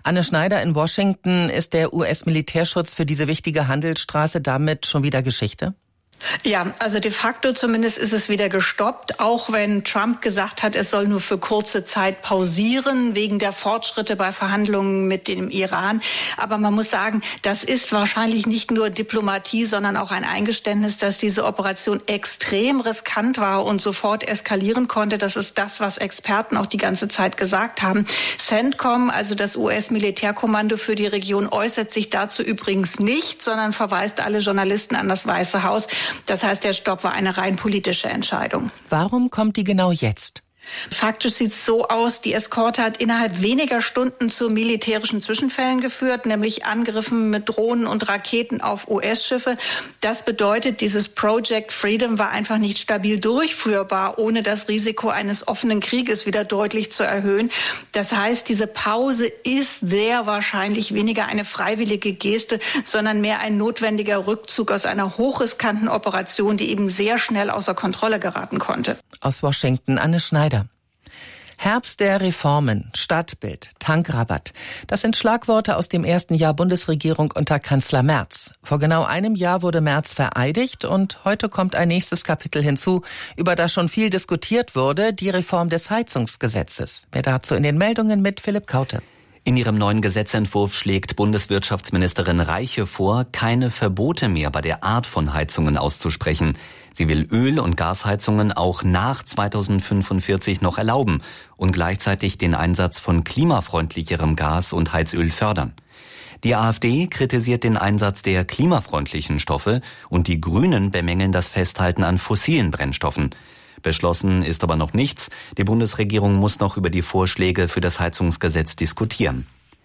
Anne Schneider in Washington, ist der US-Militärschutz für diese wichtige Handelsstraße damit schon wieder Geschichte? Ja, also de facto zumindest ist es wieder gestoppt, auch wenn Trump gesagt hat, es soll nur für kurze Zeit pausieren, wegen der Fortschritte bei Verhandlungen mit dem Iran. Aber man muss sagen, das ist wahrscheinlich nicht nur Diplomatie, sondern auch ein Eingeständnis, dass diese Operation extrem riskant war und sofort eskalieren konnte. Das ist das, was Experten auch die ganze Zeit gesagt haben. CENTCOM, also das US-Militärkommando für die Region, äußert sich dazu übrigens nicht, sondern verweist alle Journalisten an das Weiße Haus. Das heißt, der Stopp war eine rein politische Entscheidung. Warum kommt die genau jetzt? Faktisch sieht es so aus, die Eskorte hat innerhalb weniger Stunden zu militärischen Zwischenfällen geführt, nämlich Angriffen mit Drohnen und Raketen auf US-Schiffe. Das bedeutet, dieses Project Freedom war einfach nicht stabil durchführbar, ohne das Risiko eines offenen Krieges wieder deutlich zu erhöhen. Das heißt, diese Pause ist sehr wahrscheinlich weniger eine freiwillige Geste, sondern mehr ein notwendiger Rückzug aus einer hochriskanten Operation, die eben sehr schnell außer Kontrolle geraten konnte. Aus Washington, Anne Schneider. Herbst der Reformen, Stadtbild, Tankrabatt. Das sind Schlagworte aus dem ersten Jahr Bundesregierung unter Kanzler Merz. Vor genau einem Jahr wurde Merz vereidigt und heute kommt ein nächstes Kapitel hinzu, über das schon viel diskutiert wurde, die Reform des Heizungsgesetzes. Mehr dazu in den Meldungen mit Philipp Kaute. In ihrem neuen Gesetzentwurf schlägt Bundeswirtschaftsministerin Reiche vor, keine Verbote mehr bei der Art von Heizungen auszusprechen. Sie will Öl- und Gasheizungen auch nach 2045 noch erlauben und gleichzeitig den Einsatz von klimafreundlicherem Gas und Heizöl fördern. Die AfD kritisiert den Einsatz der klimafreundlichen Stoffe und die Grünen bemängeln das Festhalten an fossilen Brennstoffen. Beschlossen ist aber noch nichts. Die Bundesregierung muss noch über die Vorschläge für das Heizungsgesetz diskutieren.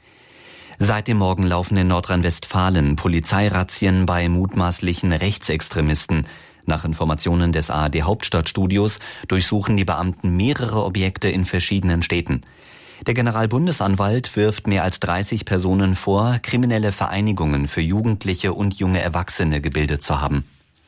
Seit dem Morgen laufen in Nordrhein-Westfalen Polizeirazzien bei mutmaßlichen Rechtsextremisten. Nach Informationen des ARD-Hauptstadtstudios durchsuchen die Beamten mehrere Objekte in verschiedenen Städten. Der Generalbundesanwalt wirft mehr als 30 Personen vor, kriminelle Vereinigungen für Jugendliche und junge Erwachsene gebildet zu haben.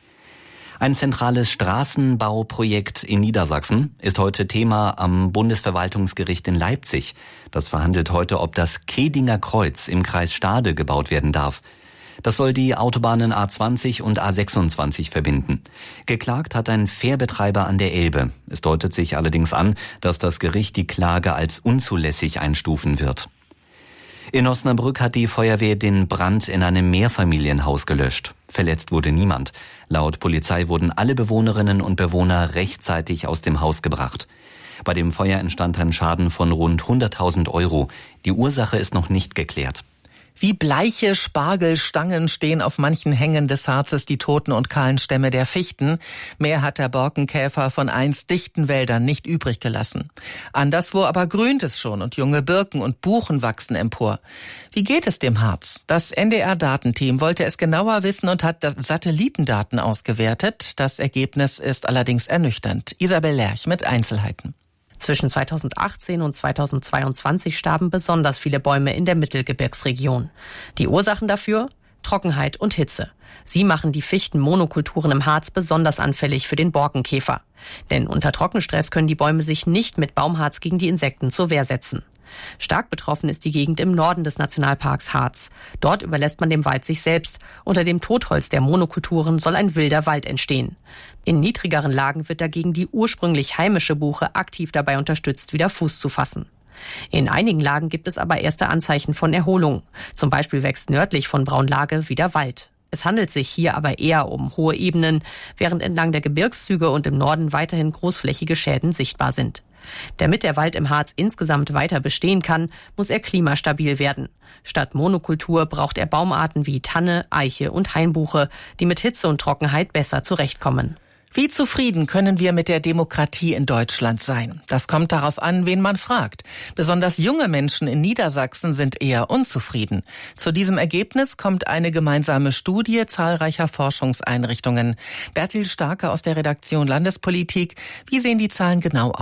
Ein zentrales Straßenbauprojekt in Niedersachsen ist heute Thema am Bundesverwaltungsgericht in Leipzig. Das verhandelt heute, ob das Kedinger Kreuz im Kreis Stade gebaut werden darf. Das soll die Autobahnen A20 und A26 verbinden. Geklagt hat ein Fährbetreiber an der Elbe. Es deutet sich allerdings an, dass das Gericht die Klage als unzulässig einstufen wird. In Osnabrück hat die Feuerwehr den Brand in einem Mehrfamilienhaus gelöscht. Verletzt wurde niemand. Laut Polizei wurden alle Bewohnerinnen und Bewohner rechtzeitig aus dem Haus gebracht. Bei dem Feuer entstand ein Schaden von rund 100.000 €. Die Ursache ist noch nicht geklärt. Wie bleiche Spargelstangen stehen auf manchen Hängen des Harzes die toten und kahlen Stämme der Fichten. Mehr hat der Borkenkäfer von einst dichten Wäldern nicht übrig gelassen. Anderswo aber grünt es schon und junge Birken und Buchen wachsen empor. Wie geht es dem Harz? Das NDR-Datenteam wollte es genauer wissen und hat Satellitendaten ausgewertet. Das Ergebnis ist allerdings ernüchternd. Isabel Lerch mit Einzelheiten. Zwischen 2018 und 2022 starben besonders viele Bäume in der Mittelgebirgsregion. Die Ursachen dafür? Trockenheit und Hitze. Sie machen die Fichtenmonokulturen im Harz besonders anfällig für den Borkenkäfer. Denn unter Trockenstress können die Bäume sich nicht mit Baumharz gegen die Insekten zur Wehr setzen. Stark betroffen ist die Gegend im Norden des Nationalparks Harz. Dort überlässt man dem Wald sich selbst. Unter dem Totholz der Monokulturen soll ein wilder Wald entstehen. In niedrigeren Lagen wird dagegen die ursprünglich heimische Buche aktiv dabei unterstützt, wieder Fuß zu fassen. In einigen Lagen gibt es aber erste Anzeichen von Erholung. Zum Beispiel wächst nördlich von Braunlage wieder Wald. Es handelt sich hier aber eher um hohe Ebenen, während entlang der Gebirgszüge und im Norden weiterhin großflächige Schäden sichtbar sind. Damit der Wald im Harz insgesamt weiter bestehen kann, muss er klimastabil werden. Statt Monokultur braucht er Baumarten wie Tanne, Eiche und Hainbuche, die mit Hitze und Trockenheit besser zurechtkommen. Wie zufrieden können wir mit der Demokratie in Deutschland sein? Das kommt darauf an, wen man fragt. Besonders junge Menschen in Niedersachsen sind eher unzufrieden. Zu diesem Ergebnis kommt eine gemeinsame Studie zahlreicher Forschungseinrichtungen. Bertil Starke aus der Redaktion Landespolitik. Wie sehen die Zahlen genau aus?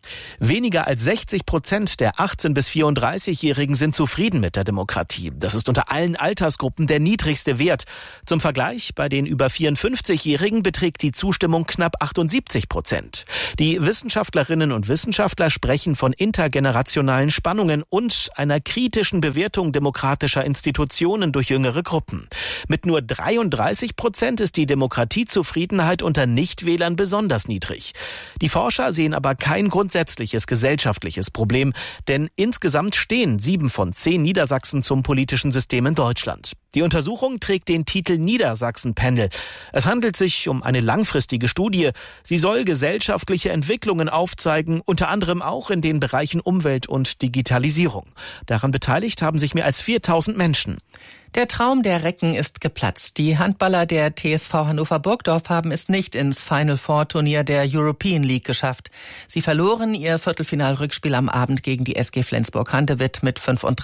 Weniger als 60% der 18- bis 34-Jährigen sind zufrieden mit der Demokratie. Das ist unter allen Altersgruppen der niedrigste Wert. Zum Vergleich, bei den über 54-Jährigen beträgt die Zustimmung knapp 78%. Die Wissenschaftlerinnen und Wissenschaftler sprechen von intergenerationalen Spannungen und einer kritischen Bewertung demokratischer Institutionen durch jüngere Gruppen. Mit nur 33% ist die Demokratiezufriedenheit unter Nichtwählern besonders niedrig. Die Forscher sehen aber kein grundsätzliches gesellschaftliches Problem, denn insgesamt stehen 7 von 10 Niedersachsen zum politischen System in Deutschland. Die Untersuchung trägt den Titel Niedersachsen-Panel. Es handelt sich um eine langfristige Studie. Sie soll gesellschaftliche Entwicklungen aufzeigen, unter anderem auch in den Bereichen Umwelt und Digitalisierung. Daran beteiligt haben sich mehr als 4000 Menschen. Der Traum der Recken ist geplatzt. Die Handballer der TSV Hannover-Burgdorf haben es nicht ins Final-Four-Turnier der European League geschafft. Sie verloren ihr Viertelfinalrückspiel am Abend gegen die SG Flensburg-Handewitt mit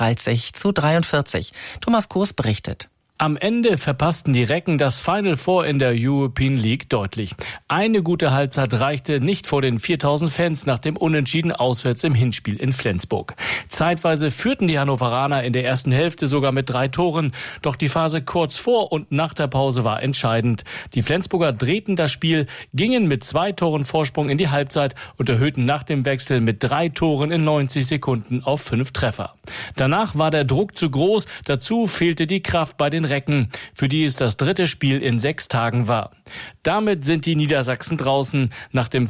35-43. Thomas Koos berichtet. Am Ende verpassten die Recken das Final Four in der European League deutlich. Eine gute Halbzeit reichte nicht vor den 4000 Fans nach dem Unentschieden auswärts im Hinspiel in Flensburg. Zeitweise führten die Hannoveraner in der ersten Hälfte sogar mit 3 Toren. Doch die Phase kurz vor und nach der Pause war entscheidend. Die Flensburger drehten das Spiel, gingen mit 2 Toren Vorsprung in die Halbzeit und erhöhten nach dem Wechsel mit 3 Toren in 90 Sekunden auf 5 Treffer. Danach war der Druck zu groß. Dazu fehlte die Kraft bei den Recken, für die es das 3. Spiel in 6 Tagen war. Damit sind die Niedersachsen draußen nach dem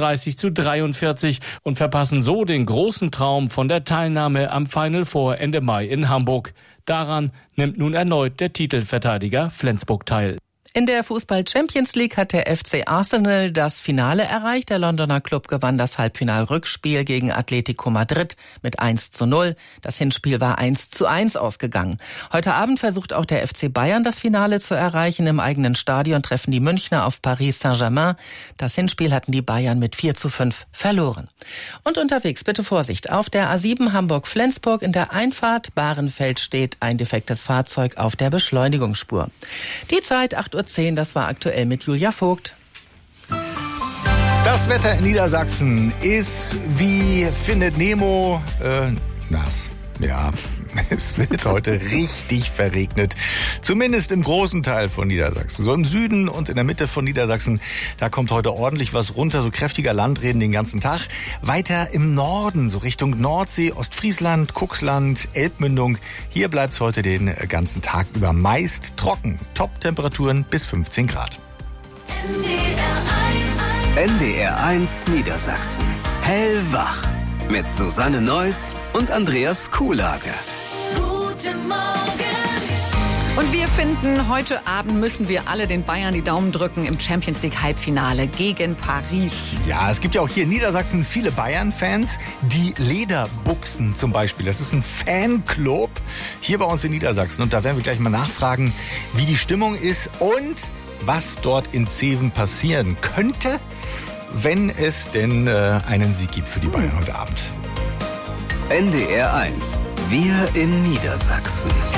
35-43 und verpassen so den großen Traum von der Teilnahme am Final Four Ende Mai in Hamburg. Daran nimmt nun erneut der Titelverteidiger Flensburg teil. In der Fußball-Champions League hat der FC Arsenal das Finale erreicht. Der Londoner Club gewann das Halbfinal-Rückspiel gegen Atletico Madrid mit 1:0. Das Hinspiel war 1:1 ausgegangen. Heute Abend versucht auch der FC Bayern das Finale zu erreichen. Im eigenen Stadion treffen die Münchner auf Paris Saint-Germain. Das Hinspiel hatten die Bayern mit 4:5 verloren. Und unterwegs bitte Vorsicht. Auf der A7 Hamburg-Flensburg in der Einfahrt Bahrenfeld steht ein defektes Fahrzeug auf der Beschleunigungsspur. Die Zeit 8:10 Uhr, das war aktuell mit Julia Vogt. Das Wetter in Niedersachsen ist wie Findet Nemo nass. Ja, es wird heute richtig verregnet. Zumindest im großen Teil von Niedersachsen. So im Süden und in der Mitte von Niedersachsen, da kommt heute ordentlich was runter. So kräftiger Landregen den ganzen Tag. Weiter im Norden, so Richtung Nordsee, Ostfriesland, Cuxland, Elbmündung. Hier bleibt es heute den ganzen Tag über meist trocken. Top-Temperaturen bis 15 Grad. NDR 1 Niedersachsen. Hellwach. Mit Susanne Neuss und Andreas Kuhlage. Guten Morgen. Und wir finden, heute Abend müssen wir alle den Bayern die Daumen drücken im Champions League Halbfinale gegen Paris. Ja, es gibt ja auch hier in Niedersachsen viele Bayern-Fans. Die Lederbuchsen zum Beispiel. Das ist ein Fanclub hier bei uns in Niedersachsen. Und da werden wir gleich mal nachfragen, wie die Stimmung ist und was dort in Zeven passieren könnte, wenn es denn einen Sieg gibt für die Bayern heute Abend. NDR 1. Wir in Niedersachsen.